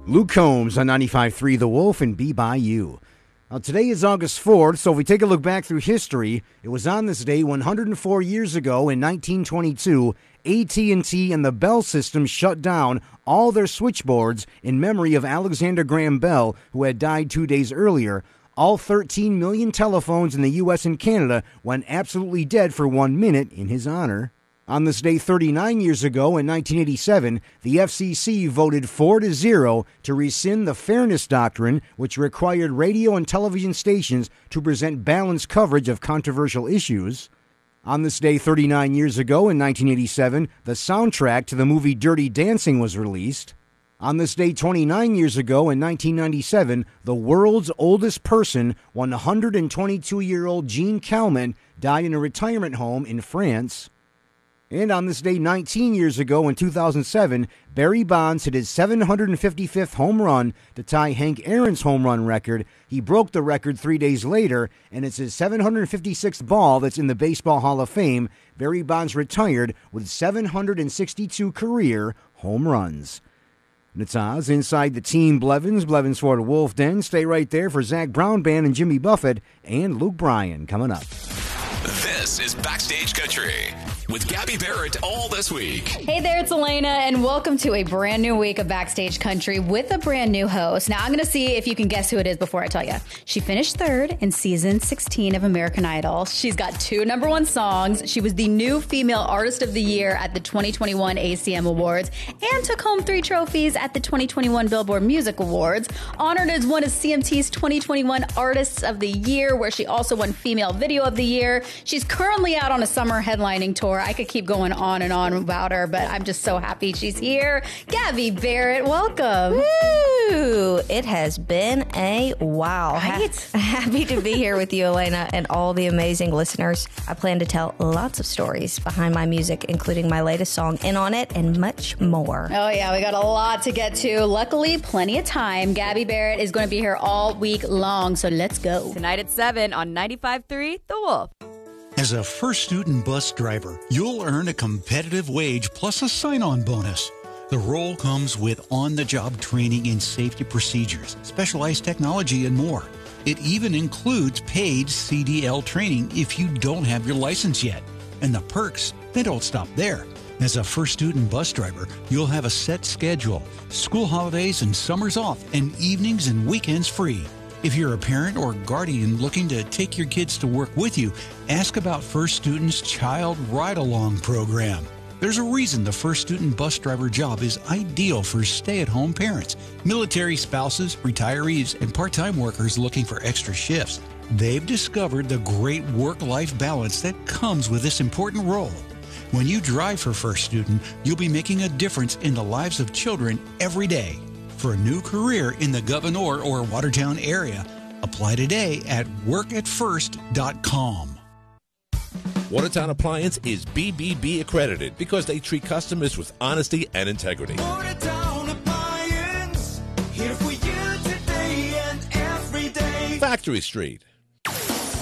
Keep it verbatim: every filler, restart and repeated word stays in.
Luke Combs on ninety-five point three The Wolf and Be By You. Now, today is August fourth, so if we take a look back through history, it was on this day one hundred four years ago in nineteen twenty-two, A T and T and the Bell system shut down all their switchboards in memory of Alexander Graham Bell, who had died two days earlier. All thirteen million telephones in the U S and Canada went absolutely dead for one minute in his honor. On this day thirty-nine years ago, in nineteen eighty-seven, the F C C voted four to zero to rescind the Fairness Doctrine, which required radio and television stations to present balanced coverage of controversial issues. On this day thirty-nine years ago, in nineteen eighty-seven, the soundtrack to the movie Dirty Dancing was released. On this day twenty-nine years ago, in nineteen ninety-seven, the world's oldest person, one hundred twenty-two-year-old Jean Calment, died in a retirement home in France. And on this day nineteen years ago, in two thousand seven, Barry Bonds hit his seven hundred fifty-fifth home run to tie Hank Aaron's home run record. He broke the record three days later, and it's his seven hundred fifty-sixth ball that's in the Baseball Hall of Fame. Barry Bonds retired with seven hundred sixty-two career home runs. And it's Oz inside the Team Blevins, Blevins for the Wolf Den. Stay right there for Zach Brown Band and Jimmy Buffett and Luke Bryan coming up. This is Backstage Country with Gabby Barrett all this week. Hey there, it's Elena, and welcome to a brand new week of Backstage Country with a brand new host. Now, I'm going to see if you can guess who it is before I tell you. She finished third in season sixteen of American Idol. She's got two number one songs. She was the new Female Artist of the Year at the twenty twenty-one A C M Awards and took home three trophies at the twenty twenty-one Billboard Music Awards. Honored as one of C M T's twenty twenty-one Artists of the Year, where she also won Female Video of the Year. She's currently out on a summer headlining tour. I could keep going on and on about her, but I'm just so happy she's here. Gabby Barrett, welcome. Woo! It has been a while. Right? Ha- happy to be here with you, Elena, and all the amazing listeners. I plan to tell lots of stories behind my music, including my latest song, In On It, and much more. Oh, yeah, we got a lot to get to. Luckily, plenty of time. Gabby Barrett is going to be here all week long, so let's go. Tonight at seven on ninety-five point three The Wolf. As a first student bus driver, you'll earn a competitive wage plus a sign-on bonus. The role comes with on-the-job training in safety procedures, specialized technology, and more. It even includes paid C D L training if you don't have your license yet. And the perks, they don't stop there. As a first student bus driver, you'll have a set schedule, school holidays and summers off, and evenings and weekends free. If you're a parent or guardian looking to take your kids to work with you, ask about First Student's Child Ride-Along program. There's a reason the First Student bus driver job is ideal for stay-at-home parents, military spouses, retirees, and part-time workers looking for extra shifts. They've discovered the great work-life balance that comes with this important role. When you drive for First Student, you'll be making a difference in the lives of children every day. For a new career in the Gouverneur or Watertown area, apply today at work at first dot com. Watertown Appliance is B B B accredited because they treat customers with honesty and integrity. Watertown Appliance, here for you today and every day. Factory Street.